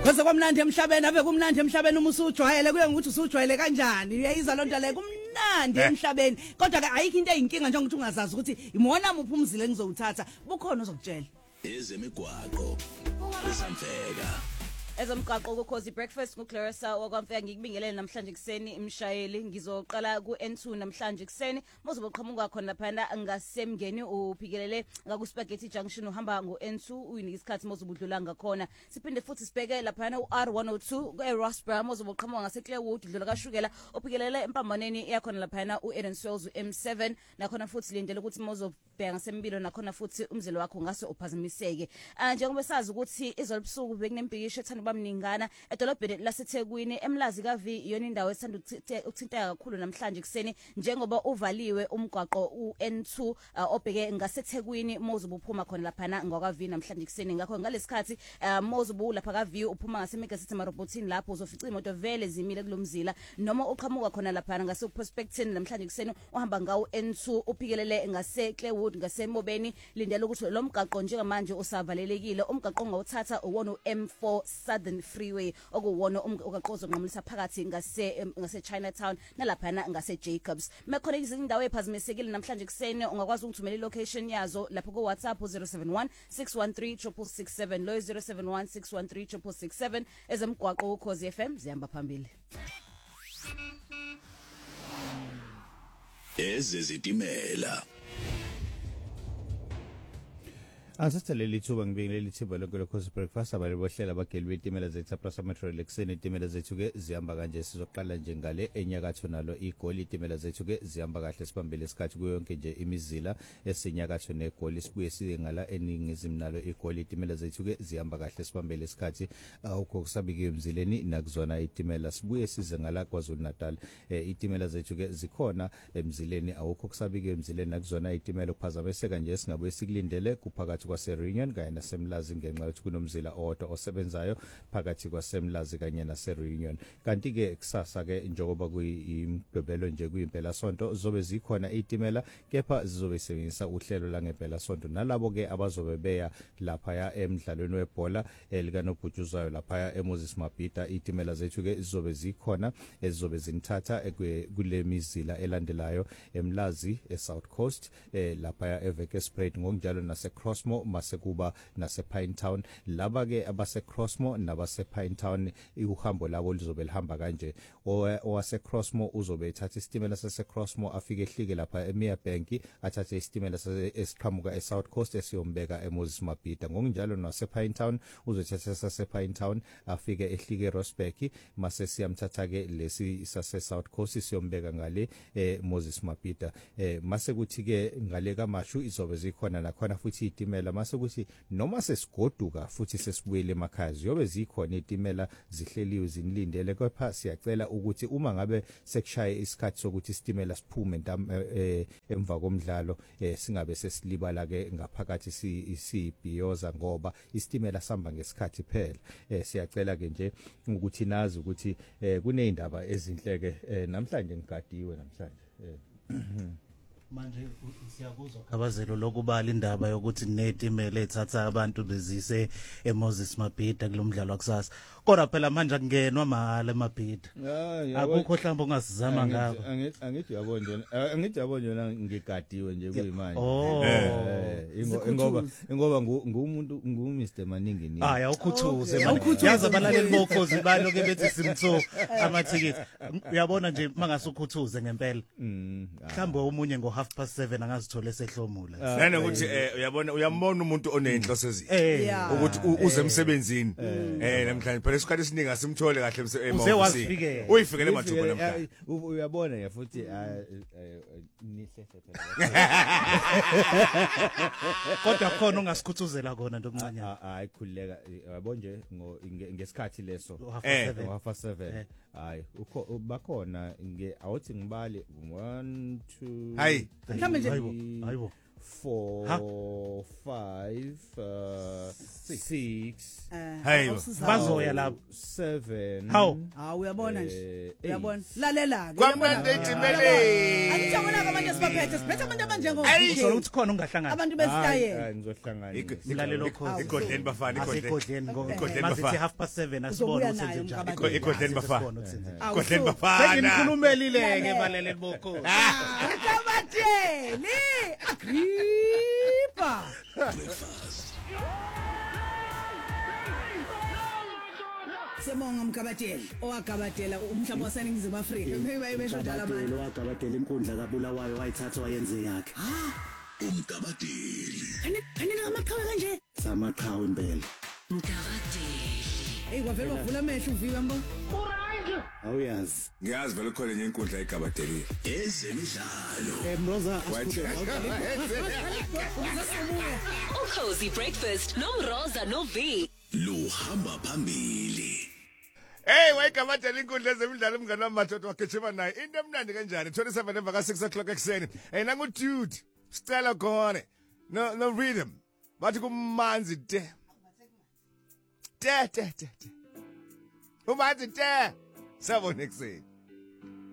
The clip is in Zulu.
Bese kwamnandi emhlabeni ave kumnandi emhlabeni uma usujwayele kuye ngokuthi usujwayele kanjani uyayizwa lonto le kumnandi emhlabeni kodwa ke ayikho into eyinkinga njengokuthi ungazazi ukuthi imona muphi umzile engizowuthatha bukhona uzokutshela ezemigwaqo esamfeka Ezomgaqo ukhozi breakfast nguClarissa wakwamfeka ngikubingelele namhlanje kuseni imshayeli ngizoqala ku-N2 namhlanje kuseni mozo boqhamuka khona laphana ngasemngeni uphikelele ngakuSpaghetti Junction uhamba ngo-N2 uyinika isikhathi mozo budlula ngakhona siphinde futhi sibheke laphana uR102 eRossborough mozo boqhamuka ngaseClearwood udlula kaShukela ophikelele empambaneni yakhona laphana uEden Swells u-M7 nakhona futhi lindele ukuthi mozo bheka ngasempilo nakhona futhi umzilo wakho ngase uphazamiseke njengoba sazi ukuthi izolubusuku bekunempikisho ethanda bamningana edolobheni laseThekwini eMlazi kaV iyona indawo esithanda ukuthinteka kakhulu namhlanje kuseni njengoba uvaliwe umgwaqo uN2 obheke ngaseThekwini mozo uphuma khona laphana ngakwaV namhlanje kuseni ngakho ngalesikhathi mozo lapha kaV uphuma ngasemega sithi marobotini lapho uzofica imoto vele zimile kulomzila noma uqhamuka khona laphana ngaseProspectini namhlanje kuseni uhamba ngawo N2 uphikelele ngaseClearwood ngasemobeni lindela ukuthi lo mgaqo njengamanje usavalelekile umgaqo ongawuthatha uwona uM4 Southern Freeway okuwona umgaqozo nqamulisa phakathi ngase Chinatown nalaphana ngase Jacobs mekhona izindawo ephazimisekile namhlanje kuseni ungakwazi ukuthumela ilocation yazo lapho ku WhatsApp 071 613 667 lo 071 613 667 ezemgwaqo ukhozi FM zihamba phambili ezezitimela Asithelele ithuba ngibingelele ithuba lokho breakfast abale bohlela abageli betimela zethu Prasa Metro Lexeni itimela zethu ke zihamba kanje sizoqala nje ngale enyakatho nalo igoli itimela zethu ke zihamba kahle sibambele isikhathi kuyo yonke nje imizila esinyakatho negoli sibuye siye ngala eningizimu nalo igoli itimela zethu ke zihamba kahle sibambele isikhathi awukho kusabike emzileni nakuzona itimela sibuye size ngala kwaZulu Natal itimela zethu ke zikhona emzileni awukho kusabike emzileni nakuzona itimela kuphazamiseka nje singabuye sikulindele kuphakathi kwaseReunion kanye naseMlazi ngenxa yokuthi kunomzila owodwa osebenzayo phakathi kwaseMlazi kanye naseReunion kanti ke kusasa ke njengoba kuyimgqibelo nje kuyimpela sonto zobe zikhona itimela kepha zizobe sebenzisa uhlelo la ngempela sonto nalabo ke abazobe beya lapha ya emidlalweni webhola elikanobhutshuzwayo lapha ya eMoses Mabhida itimela zethu ke zizobe zikhona ezizobe zinithatha kule mizila elandelayo eMlazi eSouth Coast lapha ya eVekersprade ngokunjalo naseCrossmore masekuba nasePinetown laba ke abaseCrossmore nabasePinetown uhambo labo lizobe lihamba kanje owaseCrossmore uzobe ethatha isitimela saseCrossmore afike ehlike lapha eMerebank athathe isitimela esiqhamuka eSouth Coast esiyombeka eMoses Mabhida ngokunjalo nasePinetown uzothatha sasePinetown afike ehlike eRossburg mase siyamthatha ke lesi saseSouth Coast siyombeka ngale eMoses Mabhida mase kuthi ke ngale kaMashu izobe zikhona nakhona futhi itimela mase kuthi noma sesigoduka futhi sesibuyele emakhaya ziyobe zikhona itimela zihleliwe zinilindele kepha siyacela ukuthi uma ngabe sekushaya isikhathi sokuthi isitimela siphume emva komdlalo singabe sesilibala ke ngaphakathi sibhiyoza ngoba isitimela sihamba ngesikhathi phela siyacela ke nje ukuthi nazi ukuthi kunezindaba ezinhleke namhlanje ngigadiwe namhlanje manje siyakuzwa abazelo lokubala indaba yokuthi netimela ethatha abantu bezise eMoses Mabhida kulomdlalo wakusasa kodwa phela manje akungenwa mahala eMabhida akukho mhlawumbe ongasizama ngako angithi yabo nje angithi yabo nje ngigadiwe nje kuyimanje ngoba ngumuntu nguMr Maningi ni awukhuthuze yazi abalaleli bokhozi balo ke bethi simtho amathikithi uyabona nje mangasukhuthuze ngempela mhlawumbe umunye ngo 7:30 angazithola esehlomula nanokuthi uyabona uyambona umuntu onenhloso ezini ukuthi uze emsebenzini namhlanje phela isikhathi esiningi asimthole kahle emsebenzini uyifikele mathupha namhlanje uyabona ya futhi nihlehla kodwa khona ongasikhuthuzela kona ntomncanyana hayi khulileka yabo nje ngesikhathi leso 7:30 hayi bakhona awuthi ngibale 1 2 hayi mhlambe nje hayibo 4 5 6 Hey, bazoya lapho 7 Hawu. Uyabona nje. Uyabona. Lalela ke. kwamnandi etimeleni. Angijabona abantu esibaphethe siphethe abantu abanjengo. usho ukuthi khona ungahlangana Abantu besitayela. ngizohlangana mlalelo Ukhozi Igodleni bafana asegodleni Igodleni mazithi bafana. 7:30 asibone uthenze njani Igodleni bafana. Awu, Igodleni so- bafana. sengimkhulumelile-ke balele bokhozi Kabateli Agrippa. Siyabonga Mkabateli owagabatela umhlaba waseningizimu Afrika. Besho njalo manje. Lo wagabadela inkundla kabulawayo wayithatha wayenze yakhe. umgabadeli Kanina amaqhawe kanje. Samaqhawe impela. Hey kwavela wavula amehlo uviwa mbo. Awuyazi. ngiyazi vele khona enye inkundla egabadelile ezemidlalo Mroza Ukhozi Breakfast nomroza noV. luhamba phambili Hey, wayigabadela inkundla ezemidlalo umngane wami Mathoto wagijima naye. Into emnandi kanjani? 27 emva ka6 o'clock ekseni. Hey, nangu dude. Stella khona. No rhythm. Bathi kumanzi te. Te. Umanzi te. Sabona ekseni.